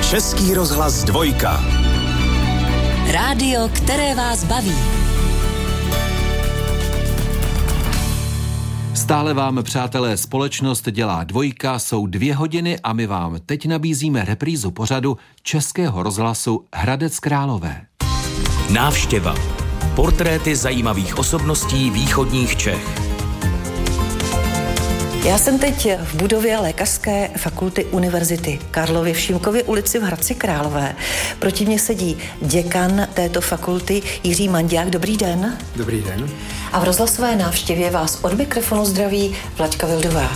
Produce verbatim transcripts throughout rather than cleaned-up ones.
Český rozhlas dvojka. Rádio, které vás baví. Stále vám, přátelé, společnost dělá dvojka, jsou dvě hodiny a my vám teď nabízíme reprízu pořadu Českého rozhlasu Hradec Králové. Návštěva. Portréty zajímavých osobností východních Čech. Já jsem teď v budově Lékařské fakulty Univerzity Karlovy v Šímkově ulici v Hradci Králové. Proti mně sedí děkan této fakulty Jiří Manďák. Dobrý den. Dobrý den. A v rozhlasové návštěvě vás od mikrofonu zdraví Vlaďka Vildová.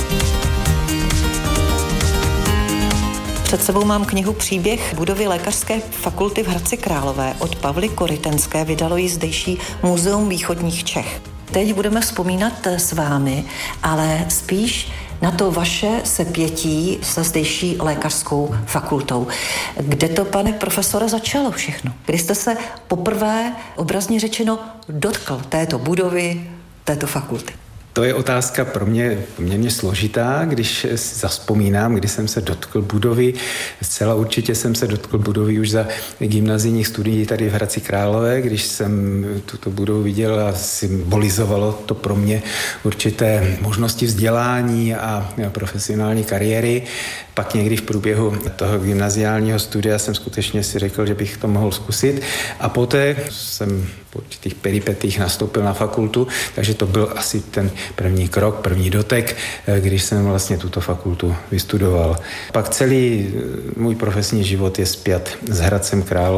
Před sebou mám knihu Příběh budovy Lékařské fakulty v Hradci Králové. Od Pavly Korytenské vydalo ji zdejší Muzeum východních Čech. Teď budeme vzpomínat s vámi, ale spíš na to vaše sepětí se zdejší lékařskou fakultou. Kde to, pane profesore, začalo všechno? Kdy jste se poprvé, obrazně řečeno, dotkl této budovy, této fakulty? To je otázka pro mě poměrně složitá, když zavzpomínám, kdy jsem se dotkl budovy. Zcela určitě jsem se dotkl budovy už za gymnazijních studií tady v Hradci Králové, když jsem tuto budovu viděl a symbolizovalo to pro mě určité možnosti vzdělání a profesionální kariéry. Pak někdy v průběhu toho gymnaziálního studia jsem skutečně si řekl, že bych to mohl zkusit. A poté jsem po určitých peripetích nastoupil na fakultu, takže to byl asi ten první krok, první dotek, když jsem vlastně tuto fakultu vystudoval. Pak celý můj profesní život je spjat s Hradcem Králové.